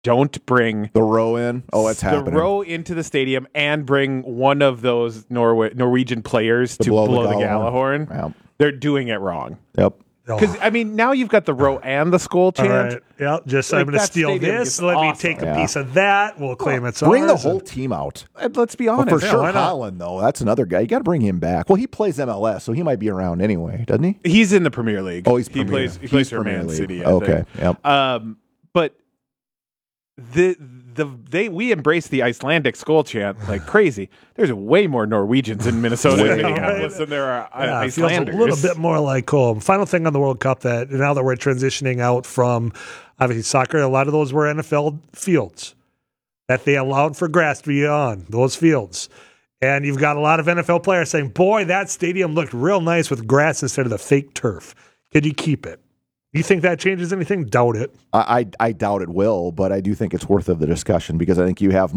don't bring the row in. Oh, it's happening. The row into the stadium and bring one of those Norwegian players to blow the gala horn. Yep. They're doing it wrong. Yep. Because, now you've got the row and the skull chant. All right. Yep. Just I'm going to steal this. Let me take a piece of that. We'll claim it's Bring ours. the whole team out. And let's be honest. Well, for sure, Holland, though, that's another guy. You got to bring him back. Well, he plays MLS, so he might be around anyway, doesn't he? He's in the Premier League. Oh, he plays for Man City. Okay. Yep. But we embrace the Icelandic skull chant like crazy. There's way more Norwegians in Minnesota and Minneapolis than there are Icelanders. Feels a little bit more like home. Final thing on the World Cup, that now that we're transitioning out from obviously soccer, a lot of those were NFL fields that they allowed for grass to be on those fields. And you've got a lot of NFL players saying, boy, that stadium looked real nice with grass instead of the fake turf. Could you keep it? You think that changes anything? Doubt it. I doubt it will, but I do think it's worth of the discussion because I think you have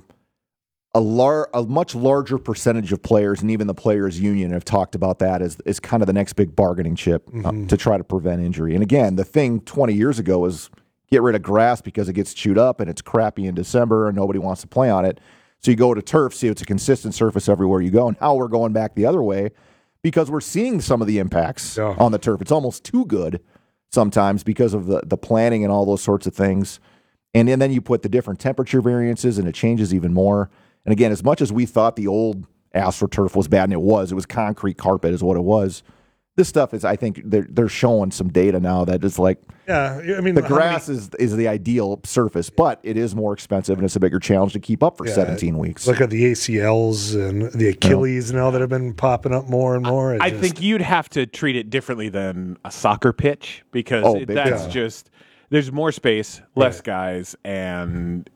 a much larger percentage of players, and even the players' union have talked about that as kind of the next big bargaining chip to try to prevent injury. And again, the thing 20 years ago was get rid of grass because it gets chewed up and it's crappy in December and nobody wants to play on it. So you go to turf, see it's a consistent surface everywhere you go. And now we're going back the other way because we're seeing some of the impacts on the turf. It's almost too good sometimes because of the planning and all those sorts of things. And then you put the different temperature variances and it changes even more. And again, as much as we thought the old AstroTurf was bad, and it was concrete carpet is what it was. This stuff is, I think, they're showing some data now that it's like, the grass is the ideal surface, but it is more expensive and it's a bigger challenge to keep up for 17 weeks. Look at the ACLs and the Achilles now that have been popping up more and more. I think you'd have to treat it differently than a soccer pitch because there's more space, less guys, and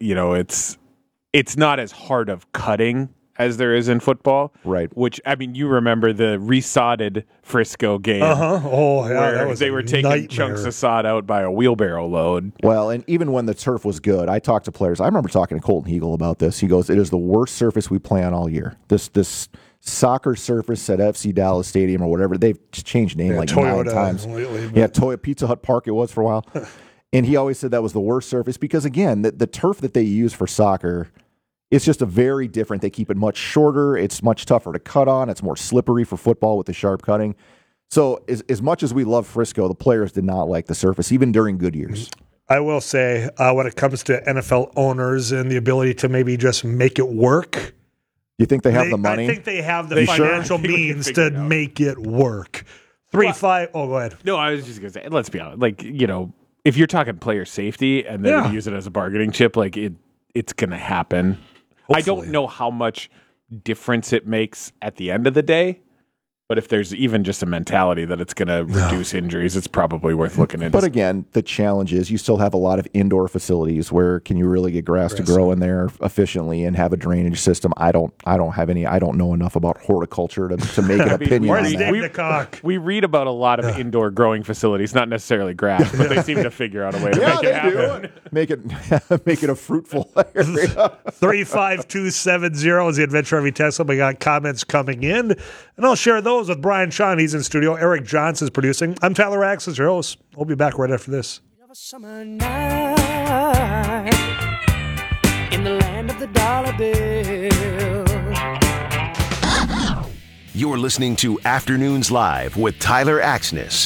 it's not as hard of cutting as there is in football. Right. Which, you remember the resodded Frisco game. Oh, yeah. Where they were taking chunks of sod out by a wheelbarrow load. Well, and even when the turf was good, I talked to players. I remember talking to Colton Hegel about this. He goes, it is the worst surface we play on all year. This soccer surface at FC Dallas Stadium or whatever, they've changed name like Toyota 9 times. Lately, Pizza Hut Park it was for a while. And he always said that was the worst surface because, again, the turf that they use for soccer, it's just a very different. They keep it much shorter. It's much tougher to cut on. It's more slippery for football with the sharp cutting. So as much as we love Frisco, the players did not like the surface, even during good years. I will say, when it comes to NFL owners and the ability to maybe just make it work. You think they have the money? I think they have the financial means to make it work. 3-5. Oh, go ahead. No, I was just going to say, let's be honest. If you're talking player safety and then use it as a bargaining chip, it's going to happen. Hopefully. I don't know how much difference it makes at the end of the day, but if there's even just a mentality that it's going to reduce injuries, it's probably worth looking into. But again, the challenge is you still have a lot of indoor facilities where can you really get grass to grow in there efficiently and have a drainage system? I don't know enough about horticulture to make an opinion on that. We read about a lot of indoor growing facilities, not necessarily grass, but they seem to figure out a way to make it happen. Make it a fruitful area. 35270 is the Adventure RV text line. We got comments coming in, and I'll share those with Brian Sean. He's in studio. Eric Johnson's producing. I'm Tyler Axel, your host. We'll be back right after this. Summer night in the land of the dollar bill. You're listening to Afternoons Live with Tyler Axness.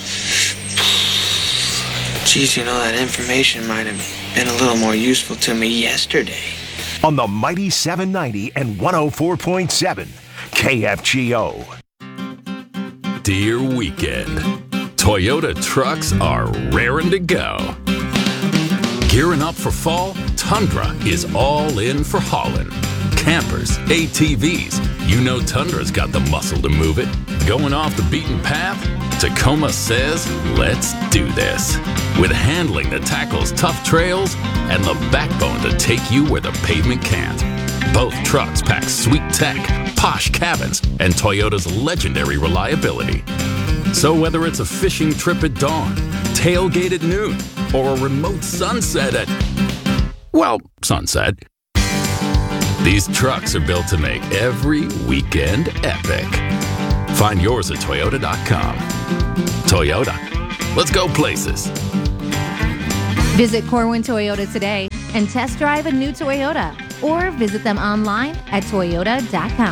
Geez, that information might have been a little more useful to me yesterday. On the Mighty 790 and 104.7 KFGO. Dear weekend, Toyota trucks are raring to go. Gearing up for fall, Tundra is all in for hauling. Campers, ATVs, Tundra's got the muscle to move it. Going off the beaten path? Tacoma says, let's do this. With handling that tackles tough trails and the backbone to take you where the pavement can't. Both trucks pack sweet tech, posh cabins, and Toyota's legendary reliability. So whether it's a fishing trip at dawn, tailgate at noon, or a remote sunset sunset, these trucks are built to make every weekend epic. Find yours at Toyota.com. Toyota. Let's go places. Visit Corwin Toyota today and test drive a new Toyota, or visit them online at toyota.com.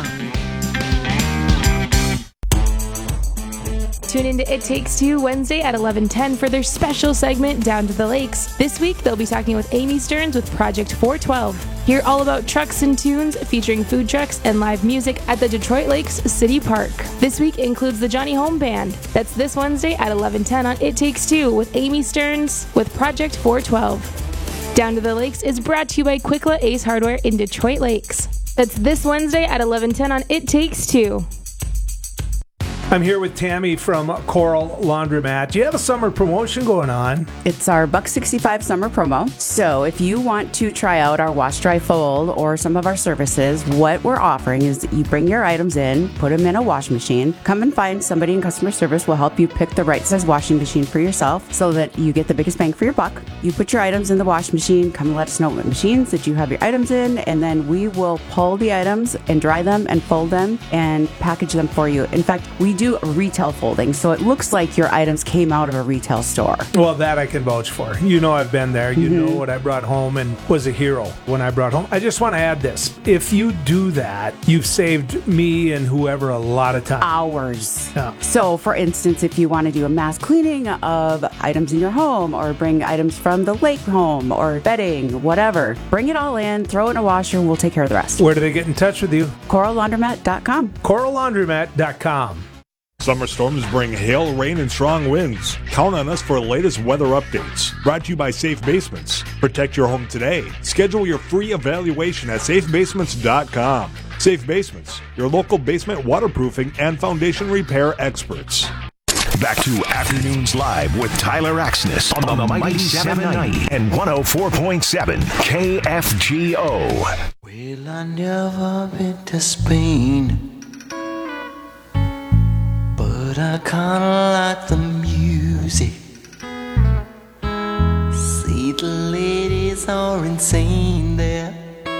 Tune into It Takes Two Wednesday at 11:10 for their special segment, Down to the Lakes. This week, they'll be talking with Amy Stearns with Project 412. Hear all about trucks and tunes featuring food trucks and live music at the Detroit Lakes City Park. This week includes the Johnny Home Band. That's this Wednesday at 11:10 on It Takes Two with Amy Stearns with Project 412. Down to the Lakes is brought to you by Quikla Ace Hardware in Detroit Lakes. That's this Wednesday at 11:10 on It Takes Two. I'm here with Tammy from Coral Laundromat. Do you have a summer promotion going on? It's our $165 summer promo. So if you want to try out our wash, dry, fold, or some of our services, what we're offering is you bring your items in, put them in a wash machine, come and find somebody in customer service will help you pick the right size washing machine for yourself so that you get the biggest bang for your buck. You put your items in the wash machine, come and let us know what machines that you have your items in, and then we will pull the items and dry them and fold them and package them for you. In fact, we do retail folding, so it looks like your items came out of a retail store. Well, that I can vouch for. You know I've been there. You know what I brought home and was a hero when I brought home. I just want to add this. If you do that, you've saved me and whoever a lot of time. Hours. Yeah. So, for instance, if you want to do a mass cleaning of items in your home or bring items from the lake home or bedding, whatever, bring it all in, throw it in a washer, we'll take care of the rest. Where do they get in touch with you? CoralLaundromat.com. CoralLaundromat.com. Summer storms bring hail, rain, and strong winds. Count on us for the latest weather updates. Brought to you by Safe Basements. Protect your home today. Schedule your free evaluation at safebasements.com. Safe Basements, your local basement waterproofing and foundation repair experts. Back to Afternoons Live with Tyler Axness on the Mighty 790 and 104.7 KFGO. Well, I never been to Spain, but I kinda like the music. See, the ladies are insane there.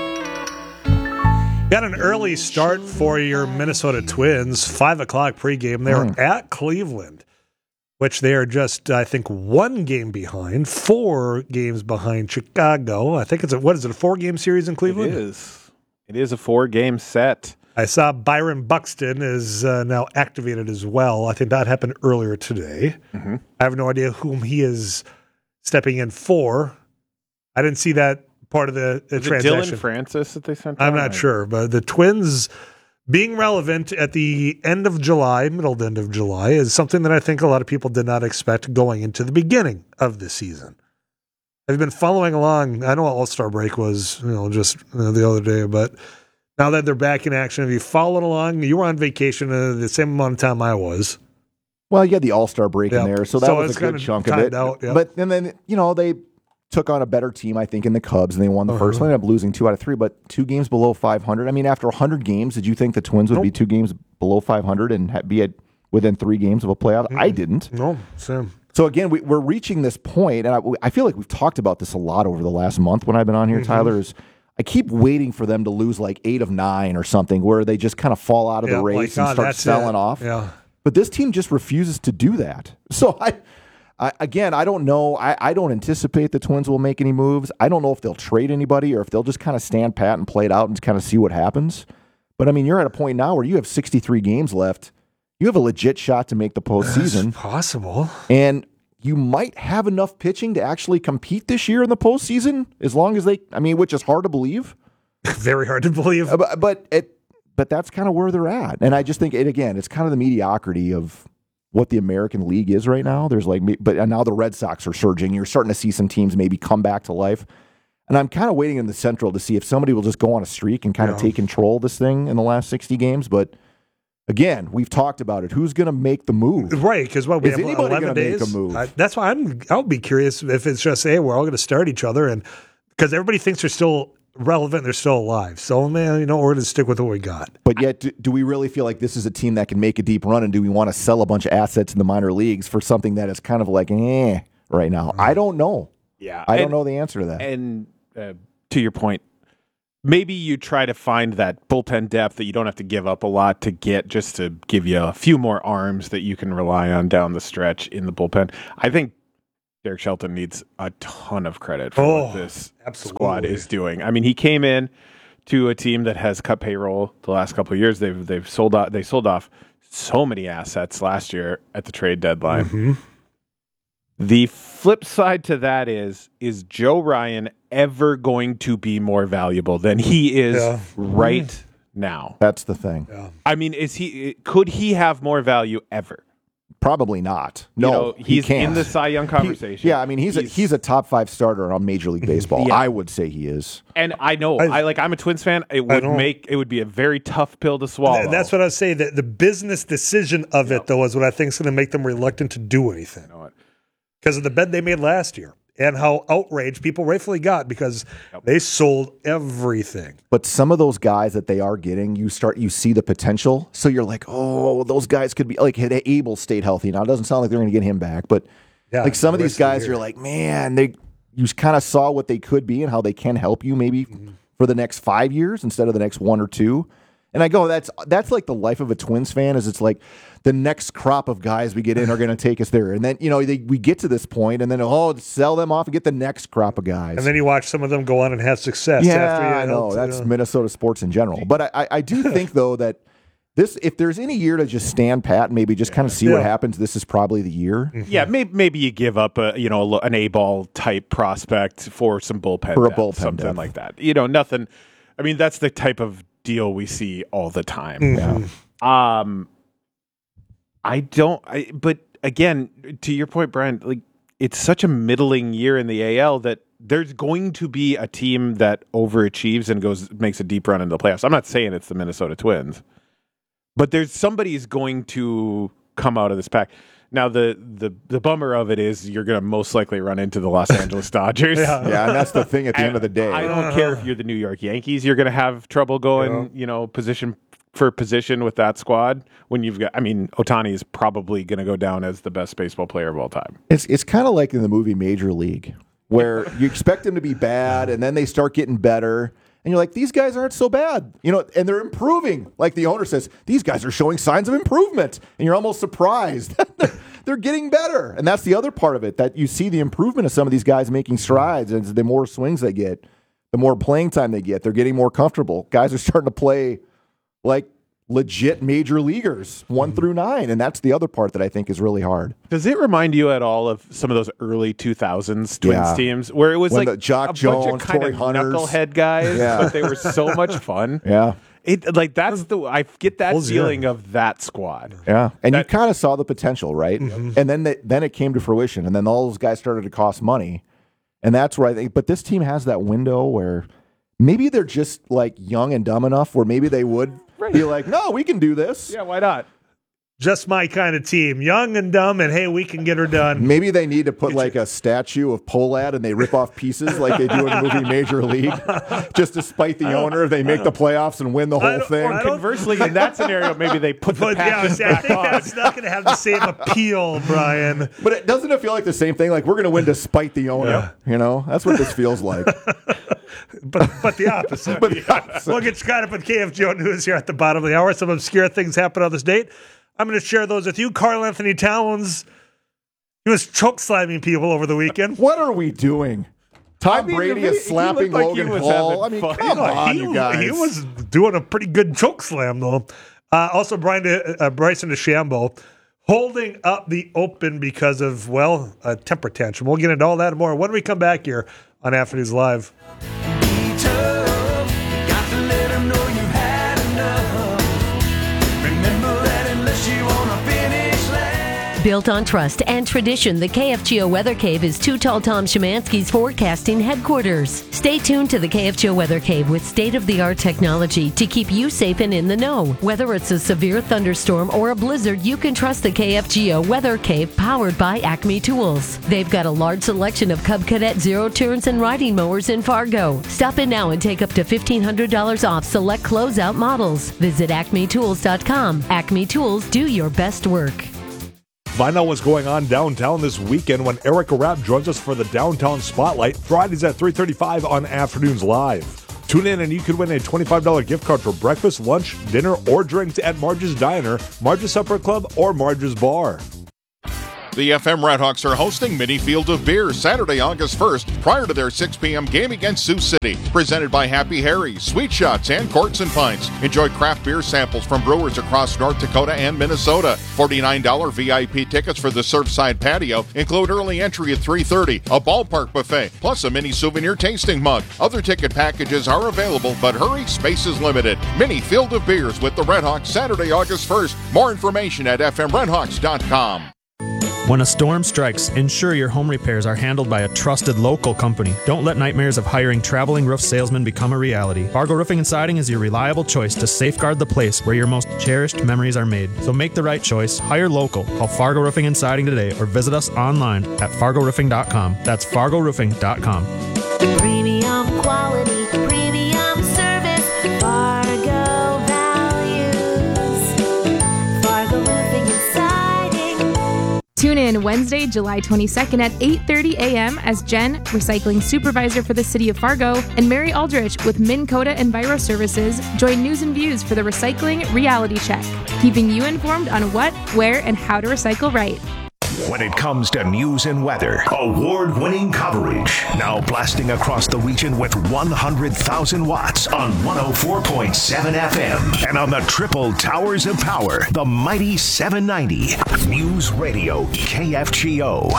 Got an early start for your Minnesota Twins, 5 o'clock pregame. They're at Cleveland, which they are just, I think, 1 game behind, 4 games behind Chicago. I think it's a 4-game series in Cleveland? It is. It is a 4-game set. I saw Byron Buxton is now activated as well. I think that happened earlier today. Mm-hmm. I have no idea whom he is stepping in for. I didn't see that part of the transaction. Dylan Francis that they sent I'm out? not sure, but the Twins being relevant at the end of July, middle to end of July, is something that I think a lot of people did not expect going into the beginning of the season. I've been following along. I know what All-Star break was, just the other day, but now that they're back in action, have you followed along? You were on vacation the same amount of time I was. Well, you had the All-Star break in there, so that was a good chunk of it. But and then, they took on a better team, I think, in the Cubs, and they won the first one. They ended up losing 2 out of 3, but 2 games below 500. I mean, after 100 games, did you think the Twins would be 2 games below 500 and be within 3 games of a playoff? I didn't. No, same. So again, we're reaching this point, and I feel like we've talked about this a lot over the last month when I've been on here, Tyler, is I keep waiting for them to lose like 8 of 9 or something where they just kind of fall out of the race and start selling off. Yeah. But this team just refuses to do that. So I don't know. I don't anticipate the Twins will make any moves. I don't know if they'll trade anybody or if they'll just kind of stand pat and play it out and kind of see what happens. But I mean, you're at a point now where you have 63 games left. You have a legit shot to make the postseason. That's possible. And you might have enough pitching to actually compete this year in the postseason, as long as which is hard to believe. Very hard to believe. But that's kind of where they're at. And I just think, it's kind of the mediocrity of what the American League is right now. But now the Red Sox are surging. You're starting to see some teams maybe come back to life. And I'm kind of waiting in the Central to see if somebody will just go on a streak and kind of take control of this thing in the last 60 games. But again, we've talked about it. Who's going to make the move? Right, because we have anybody 11 days. Make a move? That's why I'll be curious if it's just, hey, we're all going to start each other, and because everybody thinks they're still relevant, they're still alive. So, man, we're going to stick with what we got. But yet, do we really feel like this is a team that can make a deep run, and do we want to sell a bunch of assets in the minor leagues for something that is kind of like, right now? I don't know. Yeah. I don't know the answer to that. And to your point, maybe you try to find that bullpen depth that you don't have to give up a lot to get, just to give you a few more arms that you can rely on down the stretch in the bullpen. I think Derek Shelton needs a ton of credit for what this squad is doing. I mean, he came in to a team that has cut payroll the last couple of years. They've sold off so many assets last year at the trade deadline. Mm-hmm. The flip side to that is Joe Ryan ever going to be more valuable than he is right now? That's the thing. Yeah. I mean, could he have more value ever? Probably not. No, he's he can't. in the Cy Young conversation. I mean, he's a top 5 starter on Major League Baseball. Yeah. I would say he is. And I know, I'm a Twins fan. It would be a very tough pill to swallow. That's what I was saying. The business decision of it, though, is what I think is going to make them reluctant to do anything. You know what? Because of the bet they made last year and how outraged people rightfully got because they sold everything. But some of those guys that they are getting, you see the potential. So you're like, oh, those guys could be like, had Abel stayed healthy. Now it doesn't sound like they're going to get him back, but like some of these guys, you're like, man, you kind of saw what they could be and how they can help you maybe for the next 5 years instead of the next 1 or 2. And I go, that's like the life of a Twins fan. Is it's like the next crop of guys we get in are going to take us there, and then we get to this point, and then sell them off and get the next crop of guys. And then you watch some of them go on and have success. Yeah, after I know that's Minnesota sports in general. But I do think though that if there's any year to just stand pat and maybe just kind of see what happens, this is probably the year. Yeah, maybe you give up an A-ball type prospect for some bullpen for a depth, bullpen something depth. like that. Nothing. I mean, that's the type of deal we see all the time. Mm-hmm. But again, to your point, Brian, like it's such a middling year in the AL that there's going to be a team that overachieves and makes a deep run into the playoffs. I'm not saying it's the Minnesota Twins, but somebody's going to come out of this pack. Now, the bummer of it is you're going to most likely run into the Los Angeles Dodgers. Yeah, and that's the thing at the end of the day. I don't care if you're the New York Yankees. You're going to have trouble going, position for position with that squad when you've got. I mean, Ohtani is probably going to go down as the best baseball player of all time. It's kind of like in the movie Major League, where you expect them to be bad, and then they start getting better. And you're like, these guys aren't so bad, and they're improving. Like the owner says, these guys are showing signs of improvement. And you're almost surprised. They're getting better. And that's the other part of it, that you see the improvement of some of these guys making strides. And the more swings they get, the more playing time they get, they're getting more comfortable. Guys are starting to play like legit major leaguers 1 through 9. And that's the other part that I think is really hard. Does it remind you at all of some of those early 2000s Twins teams where it was when like Jock a Jones, bunch of kind Torrey of Hunters. knucklehead guys, but they were so much fun. Yeah. I get that feeling of that squad. Yeah. And you kind of saw the potential, right? Mm-hmm. And then it came to fruition. And then all those guys started to cost money. And that's where I think, but this team has that window where maybe they're just like young and dumb enough where maybe they would be like, no, we can do this. Yeah, why not? Just my kind of team. Young and dumb, and hey, we can get her done. Maybe they need to put like a statue of Pohlad and they rip off pieces like they do in the movie Major League. Just to spite the owner, they make the playoffs and win the whole thing. Or conversely, in that scenario, maybe they put the patches I back think on. that's not going to have the same appeal, Brian. But doesn't it feel like the same thing? Like we're going to win to spite the owner. Yeah. That's what this feels like. But the opposite. We'll get started with KFGO News here at the bottom of the hour. Some obscure things happen on this date. I'm going to share those with you. Karl Anthony Towns, he was choke slamming people over the weekend. What are we doing? Tom Brady is slapping Logan Paul. I mean, come on, you guys. He was doing a pretty good choke slam, though. Also, Bryson DeChambeau holding up the Open because of, a temper tantrum. We'll get into all that and more when we come back here on Afternoons Live. Built on trust and tradition, the KFGO Weather Cave is Too Tall Tom Szymanski's forecasting headquarters. Stay tuned to the KFGO Weather Cave with state-of-the-art technology to keep you safe and in the know. Whether it's a severe thunderstorm or a blizzard, you can trust the KFGO Weather Cave powered by Acme Tools. They've got a large selection of Cub Cadet zero turns and riding mowers in Fargo. Stop in now and take up to $1,500 off select closeout models. Visit acmetools.com. Acme Tools, do your best work. Find out what's going on downtown this weekend when Erica Rapp joins us for the Downtown Spotlight, Fridays at 3:35 on Afternoons Live. Tune in and you could win a $25 gift card for breakfast, lunch, dinner, or drinks at Marge's Diner, Marge's Supper Club, or Marge's Bar. The FM Redhawks are hosting Mini Field of Beer Saturday, August 1st, prior to their 6 p.m. game against Sioux City. Presented by Happy Harry's, Sweet Shots, and Courts and Pints. Enjoy craft beer samples from brewers across North Dakota and Minnesota. $49 VIP tickets for the Surfside Patio include early entry at 3:30, a ballpark buffet, plus a mini souvenir tasting mug. Other ticket packages are available, but hurry, space is limited. Mini Field of Beers with the Redhawks Saturday, August 1st. More information at fmredhawks.com. When a storm strikes, ensure your home repairs are handled by a trusted local company. Don't let nightmares of hiring traveling roof salesmen become a reality. Fargo Roofing and Siding is your reliable choice to safeguard the place where your most cherished memories are made. So make the right choice. Hire local. Call Fargo Roofing and Siding today or visit us online at fargoroofing.com. That's fargoroofing.com. Premium quality, premium service, Fargo values, Fargo Roofing and Siding. Tune in Wednesday, July 22nd at 8:30 a.m. as Jen, recycling supervisor for the city of Fargo, and Mary Aldrich with Minn Kota Enviro Services join News and Views for the Recycling Reality Check, keeping you informed on what, where, and how to recycle right. When it comes to news and weather, award-winning coverage. Now blasting across the region with 100,000 watts on 104.7 FM. And on the triple towers of power, the mighty 790. News Radio KFGO.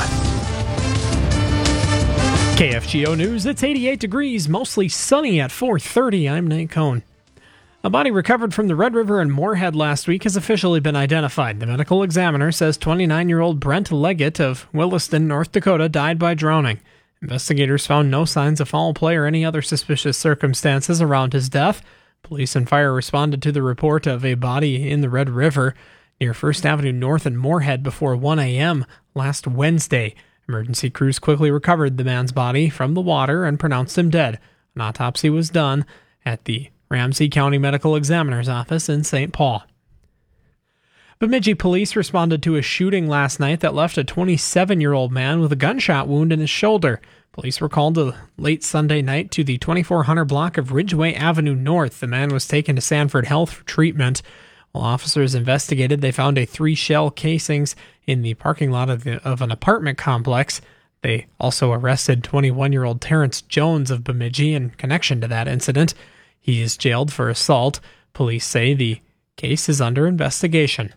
KFGO News, it's 88 degrees, mostly sunny at 4:30. I'm Nate Cohn. A body recovered from the Red River in Moorhead last week has officially been identified. The medical examiner says 29-year-old Brent Leggett of Williston, North Dakota, died by drowning. Investigators found no signs of foul play or any other suspicious circumstances around his death. Police and fire responded to the report of a body in the Red River near 1st Avenue North in Moorhead before 1 a.m. last Wednesday. Emergency crews quickly recovered the man's body from the water and pronounced him dead. An autopsy was done at the Ramsey County Medical Examiner's Office in St. Paul. Bemidji police responded to a shooting last night that left a 27-year-old man with a gunshot wound in his shoulder. Police were called late Sunday night to the 2400 block of Ridgeway Avenue North. The man was taken to Sanford Health for treatment. While officers investigated, they found 3 shell casings in the parking lot of an apartment complex. They also arrested 21-year-old Terrence Jones of Bemidji in connection to that incident. He is jailed for assault. Police say the case is under investigation.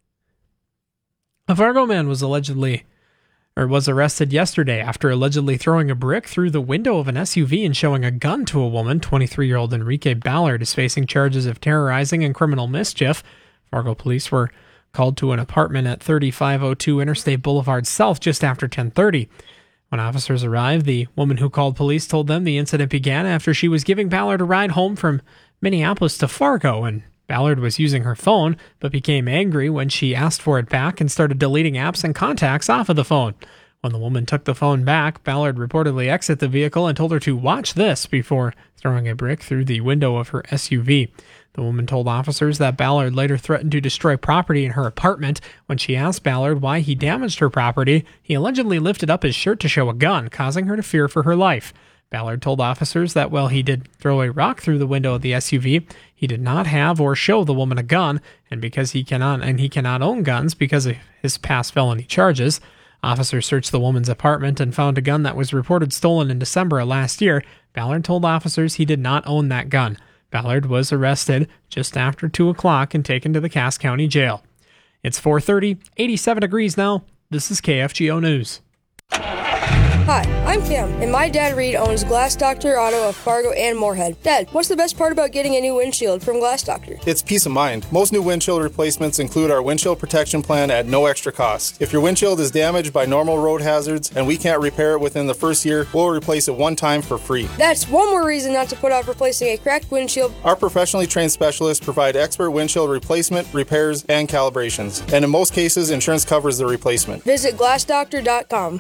A Fargo man was arrested yesterday after allegedly throwing a brick through the window of an SUV and showing a gun to a woman. 23-year-old Enrique Ballard is facing charges of terrorizing and criminal mischief. Fargo police were called to an apartment at 3502 Interstate Boulevard South just after 10:30. When officers arrived, the woman who called police told them the incident began after she was giving Ballard a ride home from Minneapolis to Fargo, and Ballard was using her phone, but became angry when she asked for it back and started deleting apps and contacts off of the phone. When the woman took the phone back, Ballard reportedly exited the vehicle and told her to watch this before throwing a brick through the window of her SUV. The woman told officers that Ballard later threatened to destroy property in her apartment. When she asked Ballard why he damaged her property, he allegedly lifted up his shirt to show a gun, causing her to fear for her life. Ballard told officers that while he did throw a rock through the window of the SUV, he did not have or show the woman a gun, and because he cannot own guns because of his past felony charges. Officers searched the woman's apartment and found a gun that was reported stolen in December of last year. Ballard told officers he did not own that gun. Ballard was arrested just after 2 o'clock and taken to the Cass County Jail. It's 4:30, 87 degrees now. This is KFGO News. Hi, I'm Kim, and my dad Reed owns Glass Doctor Auto of Fargo and Moorhead. Dad, what's the best part about getting a new windshield from Glass Doctor? It's peace of mind. Most new windshield replacements include our windshield protection plan at no extra cost. If your windshield is damaged by normal road hazards and we can't repair it within the first year, we'll replace it one time for free. That's one more reason not to put off replacing a cracked windshield. Our professionally trained specialists provide expert windshield replacement, repairs, and calibrations. And in most cases, insurance covers the replacement. Visit glassdoctor.com.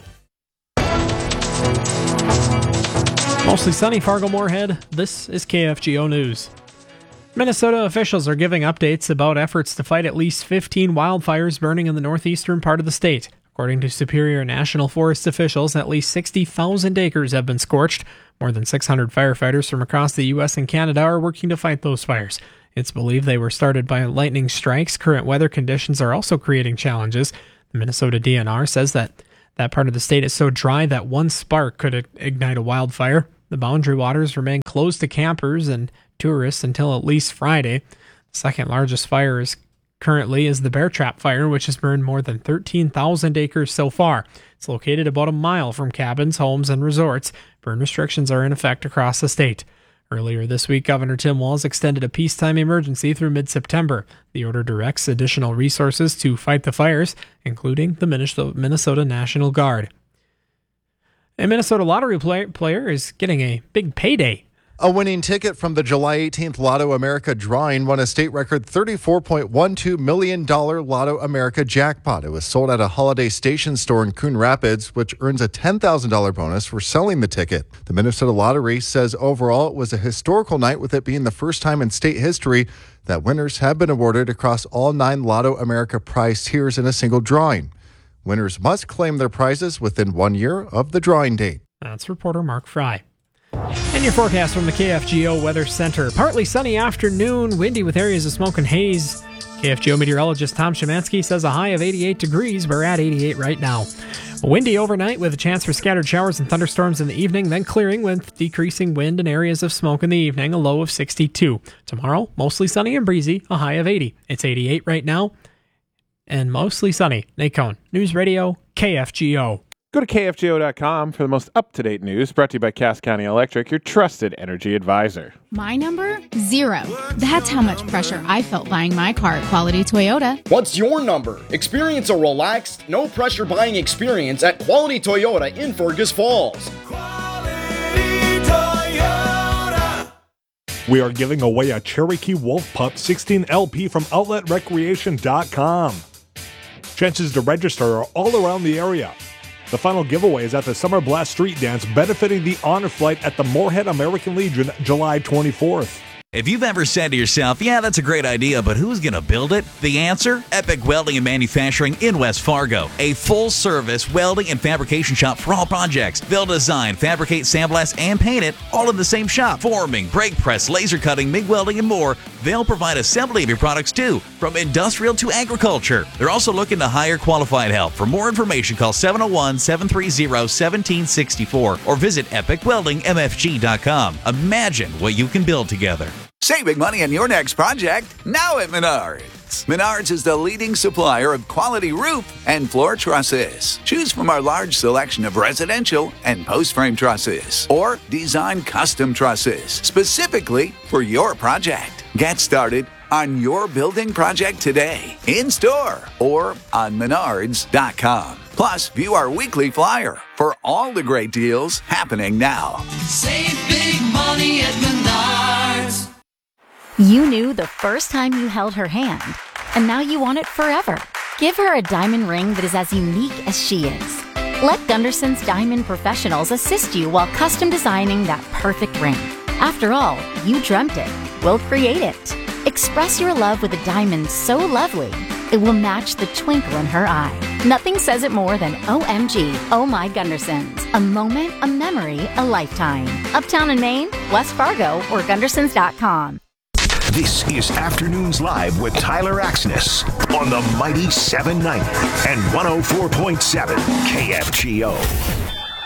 Mostly sunny Fargo Moorhead. This is KFGO News. Minnesota officials are giving updates about efforts to fight at least 15 wildfires burning in the northeastern part of the state. According to Superior National Forest officials, at least 60,000 acres have been scorched. More than 600 firefighters from across the U.S. and Canada are working to fight those fires. It's believed they were started by lightning strikes. Current weather conditions are also creating challenges. The Minnesota DNR says that part of the state is so dry that one spark could ignite a wildfire. The Boundary Waters remain closed to campers and tourists until at least Friday. The second largest fire currently is the Bear Trap Fire, which has burned more than 13,000 acres so far. It's located about a mile from cabins, homes, and resorts. Burn restrictions are in effect across the state. Earlier this week, Governor Tim Walz extended a peacetime emergency through mid-September. The order directs additional resources to fight the fires, including the Minnesota National Guard. A Minnesota lottery player is getting a big payday. A winning ticket from the July 18th Lotto America drawing won a state record $34.12 million Lotto America jackpot. It was sold at a Holiday Station store in Coon Rapids, which earns a $10,000 bonus for selling the ticket. The Minnesota Lottery says overall it was a historical night, with it being the first time in state history that winners have been awarded across all 9 Lotto America prize tiers in a single drawing. Winners must claim their prizes within 1 year of the drawing date. That's reporter Mark Fry. And your forecast from the KFGO Weather Center. Partly sunny afternoon, windy with areas of smoke and haze. KFGO meteorologist Tom Szymanski says a high of 88 degrees. We're at 88 right now. Windy overnight with a chance for scattered showers and thunderstorms in the evening, then clearing with decreasing wind and areas of smoke in the evening, a low of 62. Tomorrow, mostly sunny and breezy, a high of 80. It's 88 right now and mostly sunny. Nate Cohn, News Radio, KFGO. Go to KFGO.com for the most up-to-date news, brought to you by Cass County Electric, your trusted energy advisor. My number? 0. That's how much pressure I felt buying my car at Quality Toyota. What's your number? Experience a relaxed, no-pressure buying experience at Quality Toyota in Fergus Falls. We are giving away a Cherokee Wolf Pup 16 LP from OutletRecreation.com. Chances to register are all around the area. The final giveaway is at the Summer Blast Street Dance, benefiting the Honor Flight at the Moorhead American Legion, July 24th. If you've ever said to yourself, yeah, that's a great idea, but who's going to build it? The answer? Epic Welding and Manufacturing in West Fargo. A full-service welding and fabrication shop for all projects. They'll design, fabricate, sandblast, and paint it all in the same shop. Forming, brake press, laser cutting, MIG welding, and more. They'll provide assembly of your products, too, from industrial to agriculture. They're also looking to hire qualified help. For more information, call 701-730-1764 or visit epicweldingmfg.com. Imagine what you can build together. Save big money on your next project now at Menards. Menards is the leading supplier of quality roof and floor trusses. Choose from our large selection of residential and post-frame trusses or design custom trusses specifically for your project. Get started on your building project today, in-store or on Menards.com. Plus, view our weekly flyer for all the great deals happening now. Save big money at Menards. You knew the first time you held her hand, and now you want it forever. Give her a diamond ring that is as unique as she is. Let Gunderson's Diamond Professionals assist you while custom designing that perfect ring. After all, you dreamt it. We'll create it. Express your love with a diamond so lovely, it will match the twinkle in her eye. Nothing says it more than OMG, Oh My Gundersons. A moment, a memory, a lifetime. Uptown in Maine, West Fargo, or Gundersons.com. This is Afternoons Live with Tyler Axness on the mighty 790 and 104.7 KFGO.